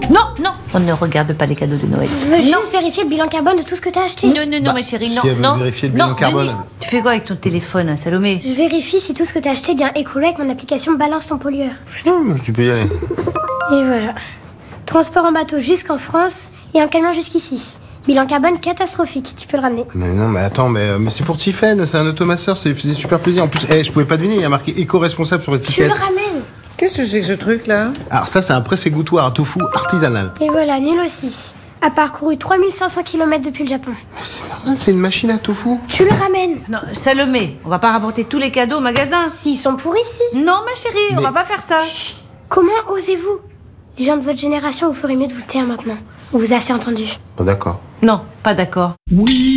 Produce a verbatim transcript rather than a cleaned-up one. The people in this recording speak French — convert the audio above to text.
Non, non, on ne regarde pas les cadeaux de Noël. Je veux non. juste vérifier le bilan carbone de tout ce que t'as acheté. Non, non, non, Bah, ma chérie, si non, elle veut non. vérifier le bilan non, carbone. Denis, tu fais quoi avec ton téléphone, hein, Salomé? Je vérifie si tout ce que t'as acheté est bien écolo avec mon application Balance ton pollueur. Hum, tu peux y aller. Et voilà. Transport en bateau jusqu'en France et en camion jusqu'ici. Bilan carbone catastrophique, tu peux le ramener. Mais non, mais attends, mais, mais c'est pour Tiffen, c'est un automasseur, ça lui faisait super plaisir. En plus, eh, je pouvais pas deviner, il y a marqué éco-responsable sur Tu l'étiquette. le ramènes. Qu'est-ce que c'est que ce truc-là? Alors ça, c'est un presse-égouttoir à tofu artisanal. Et voilà, nul aussi. A parcouru trois mille cinq cents kilomètres depuis le Japon. C'est normal, c'est une machine à tofu. Tu le ramènes. Non, Salomé, on va pas rapporter tous les cadeaux au magasin. S'ils sont pour ici. Non, ma chérie, on Mais- va pas faire ça. Comment osez-vous? Les gens de votre génération, vous ferez mieux de vous taire maintenant. On vous a assez entendu. Bon, d'accord. Non, pas d'accord. Oui.